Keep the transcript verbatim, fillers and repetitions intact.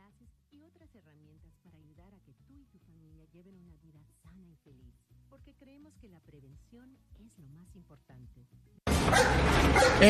clases y otras herramientas para ayudar a que tú y tu familia lleven una vida sana y feliz, porque creemos que la prevención es lo más importante.